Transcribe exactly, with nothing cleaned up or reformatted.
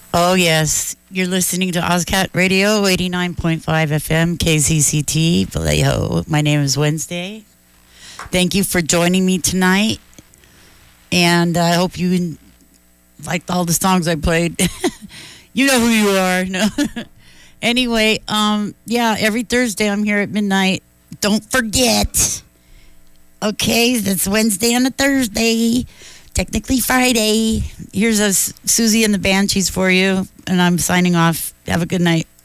Oh, yes. You're listening to Ozcat Radio, eighty-nine point five F M, K Z C T, Vallejo. My name is Wednesday. Thank you for joining me tonight. And I hope you liked all the songs I played. You know who you are. No. Anyway, um, yeah, every Thursday I'm here at midnight. Don't forget. Okay, that's Wednesday and a Thursday. Technically Friday. Here's a Susie and the Banshees for you, and I'm signing off. Have a good night.